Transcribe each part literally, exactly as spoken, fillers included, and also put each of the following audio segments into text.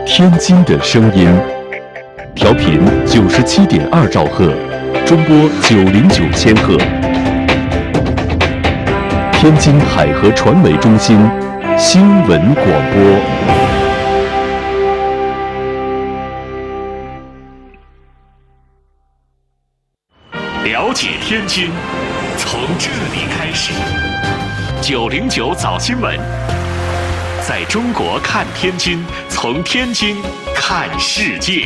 天津的声音，调频九十七点二兆赫，中波九零九千赫。天津海河传媒中心新闻广播。 了解天津，从这里开始。九零九早新闻，在中国看天津，从天津看世界。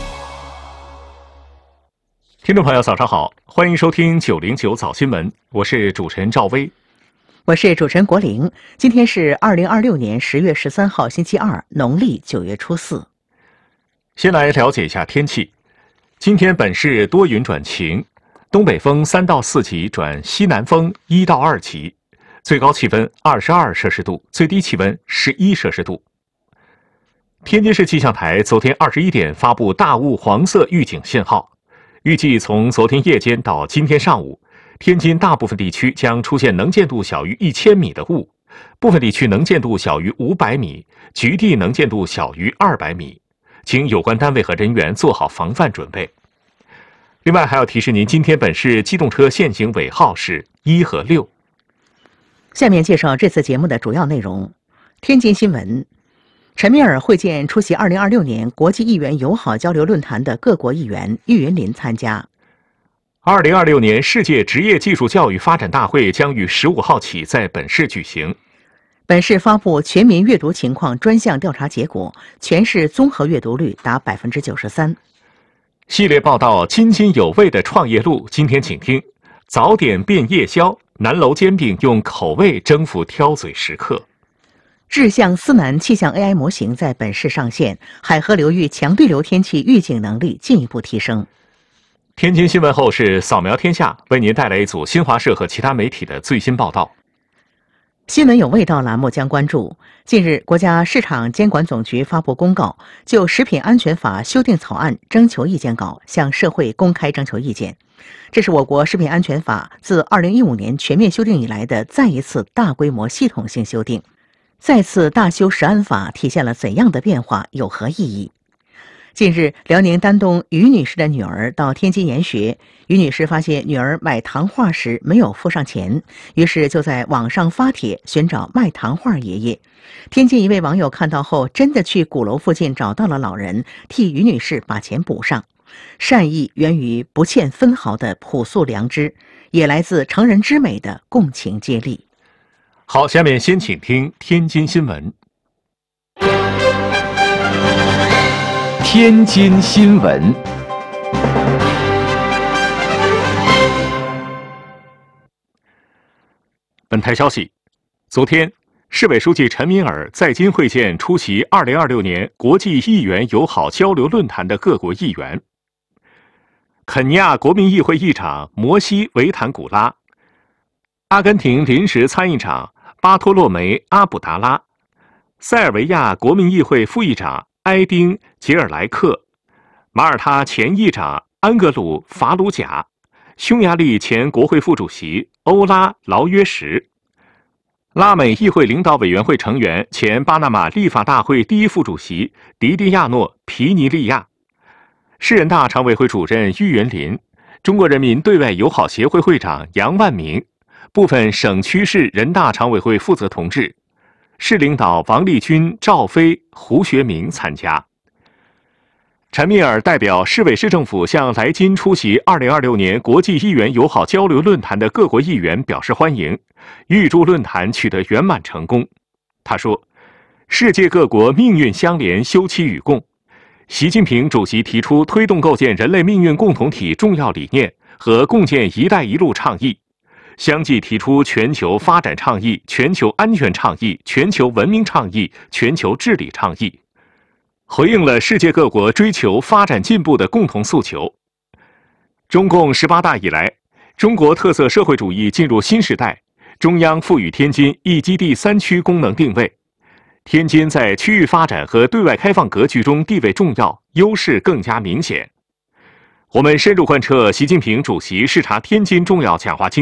听众朋友，早上好，欢迎收听九零九早新闻，我是主持人赵薇， 我是主持人国玲。今天是二零二六年十月十三号，星期二，农历九月初四。 先来了解一下天气。今天本市多云转晴，东北风三到四级转西南风一到二级，最高气温二十二摄氏度，最低气温十一摄氏度。天津市气象台昨天二十一点发布大雾黄色预警信号，预计从昨天夜间到今天上午，天津大部分地区将出现能见度小于一千米的雾，部分地区能见度小于五百米，局地能见度小于二百米，请有关单位和人员做好防范准备。另外还要提示您，今天本市机动车限行尾号是一和六。 下面介绍这次节目的主要内容。天津新闻，陈敏尔会见出席二零二六年国际议员友好交流论坛的各国议员，郁云林参加。 二零二六年世界职业技术教育发展大会将于十五号起在本市举行。 本市发布全民阅读情况专项调查结果，全市综合阅读率达百分之九十三。 系列报道津津有味的创业路，今天请听：早点变夜宵，南楼煎饼用口味征服挑嘴食客。 志向思南气象 A I 模型在本市上线，海河流域强对流天气预警能力进一步提升。 天津新闻后是扫描天下，为您带来一组新华社和其他媒体的最新报道。 新闻有味道栏目将关注：近日，国家市场监管总局发布公告，就食品安全法修订草案征求意见稿向社会公开征求意见。这是我国食品安全法自二零一五年全面修订以来的再一次大规模系统性修订。再次大修食安法体现了怎样的变化，有何意义？近日，辽宁丹东于女士的女儿到天津研学，于女士发现女儿买糖画时没有付上钱，于是就在网上发帖寻找卖糖画爷爷。天津一位网友看到后，真的去鼓楼附近找到了老人，替于女士把钱补上。善意源于不欠分毫的朴素良知，也来自成人之美的共情接力。 好，下面先请听天津新闻。 天津新闻， 本台消息，昨天，市委书记陈敏尔在京会见出席二零二六年国际议员友好交流论坛的各国议员。肯尼亚国民议会议长摩西维坦古拉，阿根廷临时参议长巴托洛梅阿卜达拉，塞尔维亚国民议会副议长埃丁杰尔莱克，马耳他前议长安格鲁法鲁贾，匈牙利前国会副主席欧拉劳约什，拉美议会领导委员会成员前巴拿马立法大会第一副主席迪迪亚诺皮尼利亚，市人大常委会主任郁云林，中国人民对外友好协会会长杨万明，部分省区市人大常委会负责同志，市领导王立军、赵飞、胡学明参加。陈敏尔代表市委市政府向来津出席二零二六年国际议员友好交流论坛的各国议员表示欢迎，预祝论坛取得圆满成功。他说，世界各国命运相连，休戚与共。习近平主席提出推动构建人类命运共同体重要理念和共建“一带一路”倡议，相继提出全球发展倡议、全球安全倡议、全球文明倡议、全球治理倡议，回应了世界各国追求发展进步的共同诉求。中共十八大以来，中国特色社会主义进入新时代，中央赋予天津一基地三区功能定位。天津在区域发展和对外开放格局中地位重要，优势更加明显。我们深入贯彻习近平主席视察天津重要讲话精